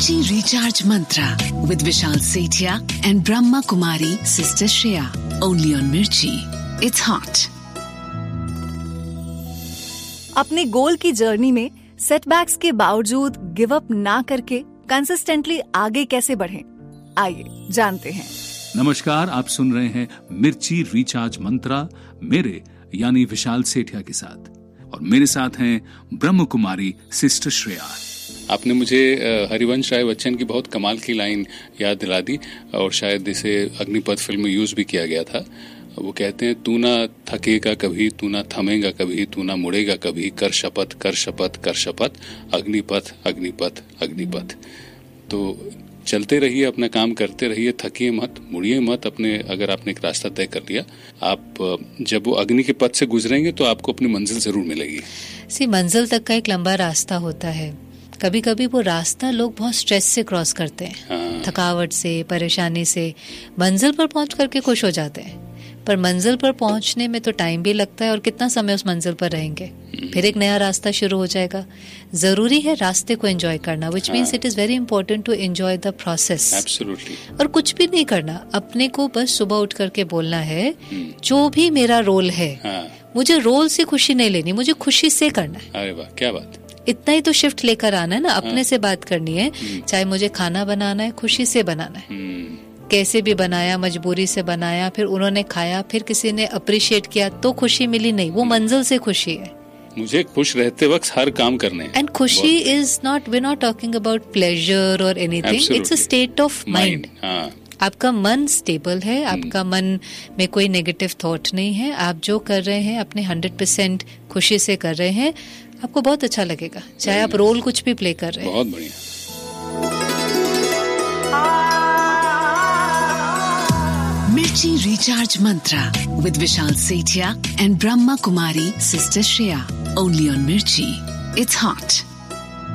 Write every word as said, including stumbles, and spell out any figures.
Mirchi Recharge Mantra with Vishal Sethia and Brahma Kumari Sister Shreya. Only on Mirchi. It's hot. अपने गोल की journey में setbacks के बावजूद give up ना करके कंसिस्टेंटली आगे कैसे बढ़ें? आइए जानते हैं। नमस्कार, आप सुन रहे हैं मिर्ची रिचार्ज मंत्रा मेरे यानी विशाल सेठिया के साथ, और मेरे साथ हैं ब्रह्म कुमारी सिस्टर श्रेया। आपने मुझे हरिवंश राय बच्चन की बहुत कमाल की लाइन याद दिला दी, और शायद इसे अग्निपथ फिल्म में यूज भी किया गया था। वो कहते हैं, तू ना थकेगा कभी, तू ना थमेगा कभी, तू ना मुड़ेगा कभी, कर शपथ कर शपथ कर शपथ, अग्निपथ अग्निपथ अग्निपथ। तो चलते रहिए, अपना काम करते रहिए, थकिए मत, मुड़िए मत। अपने अगर आपने एक रास्ता तय कर लिया, आप जब वो अग्नि के पथ से गुजरेंगे तो आपको अपनी मंजिल जरूर मिलेगी। सी मंजिल तक का एक लंबा रास्ता होता है। कभी कभी वो रास्ता लोग बहुत स्ट्रेस से क्रॉस करते हैं, हाँ। थकावट से, परेशानी से। मंजिल पर पहुंच करके खुश हो जाते हैं, पर मंजिल पर पहुंचने में तो टाइम भी लगता है, और कितना समय उस मंजिल पर रहेंगे। फिर एक नया रास्ता शुरू हो जाएगा। जरूरी है रास्ते को एंजॉय करना, which means it is very important to enjoy the process. Absolutely. और कुछ भी नहीं करना, अपने को बस सुबह उठ करके बोलना है, जो भी मेरा रोल है, हाँ। मुझे रोल से खुशी नहीं लेनी, मुझे खुशी से करना है। अरे वाह, क्या बात। इतना ही तो शिफ्ट लेकर आना है ना, अपने हाँ। से बात करनी है। चाहे मुझे खाना बनाना है, खुशी से बनाना है। कैसे भी बनाया, मजबूरी से बनाया, फिर उन्होंने खाया, फिर किसी ने अप्रिशिएट किया तो खुशी मिली, नहीं, वो मंजिल से खुशी है। मुझे खुश रहते वक्त हर काम करने हैं। एंड खुशी is not, we not talking about pleasure और anything, it's a state of mind. आपका मन स्टेबल है, आपका मन में कोई नेगेटिव थॉट नहीं है, आप जो कर रहे हैं अपने हंड्रेड परसेंट खुशी से कर रहे हैं, आपको बहुत अच्छा लगेगा, चाहे आप रोल कुछ भी प्ले कर रहे हैं। बहुत बढ़िया। Mirchi Recharge Mantra with Vishal Sethia and Brahma Kumari Sister Shreya. Only on Mirchi. It's hot.